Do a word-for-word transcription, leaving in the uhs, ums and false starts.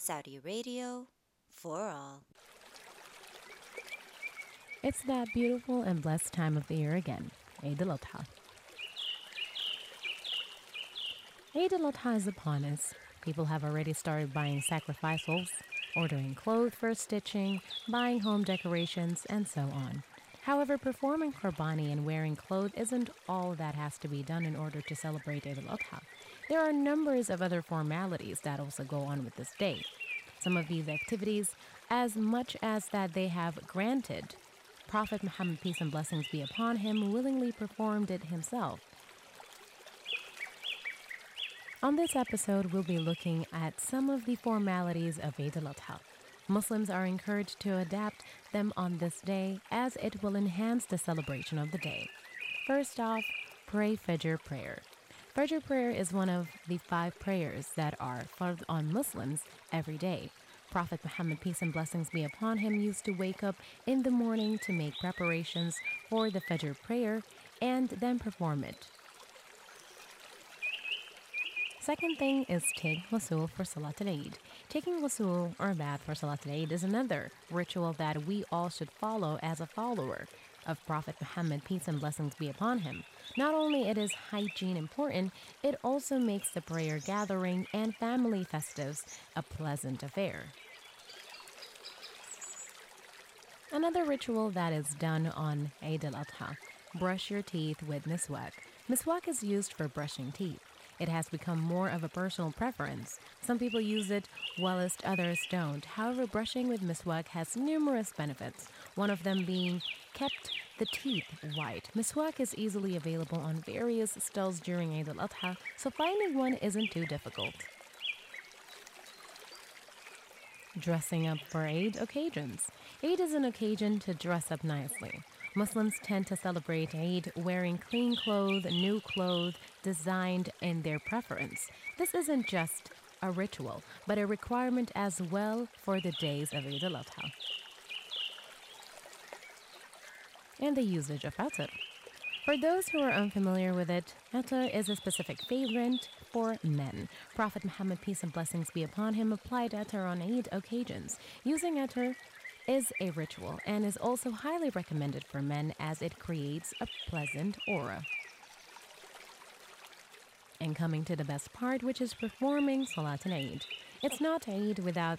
Saudi Radio for all. It's that beautiful and blessed time of the year again, Eid al-Adha. Eid al-Adha is upon us. People have already started buying sacrificials, ordering clothes for stitching, buying home decorations, and so on. However, performing Qurbani and wearing clothes isn't all that has to be done in order to celebrate Eid al-Adha. There are numbers of other formalities that also go on with this day. Some of these activities, as much as that they have granted, Prophet Muhammad, peace and blessings be upon him, willingly performed it himself. On this episode, we'll be looking at some of the formalities of Eid al-Adha. Muslims are encouraged to adapt them on this day as it will enhance the celebration of the day. First off, pray Fajr prayer. Fajr prayer is one of the five prayers that are fard on Muslims every day. Prophet Muhammad, peace and blessings be upon him, used to wake up in the morning to make preparations for the Fajr prayer and then perform it. Second thing is take ghusl for Salat al-Eid. Taking ghusl or bath for Salat al-Eid is another ritual that we all should follow as a follower of Prophet Muhammad, peace and blessings be upon him. Not only it is hygiene important, it also makes the prayer gathering and family festives a pleasant affair. Another ritual that is done on Eid al-Adha, brush your teeth with miswak. Miswak is used for brushing teeth. It has become more of a personal preference. Some people use it, whilst others don't. However, brushing with miswak has numerous benefits, one of them being kept the teeth white. Miswak is easily available on various stalls during Eid al-Adha, so finding one isn't too difficult. Dressing up for Eid occasions. Eid is an occasion to dress up nicely. Muslims tend to celebrate Eid wearing clean clothes, new clothes, designed in their preference. This isn't just a ritual, but a requirement as well for the days of Eid al-Adha. And the usage of attar. For those who are unfamiliar with it, attar is a specific fragrance for men. Prophet Muhammad, peace and blessings be upon him, applied attar on Eid occasions. Using attar is a ritual and is also highly recommended for men as it creates a pleasant aura. And coming to the best part, which is performing Salat al-Eid. It's not Eid without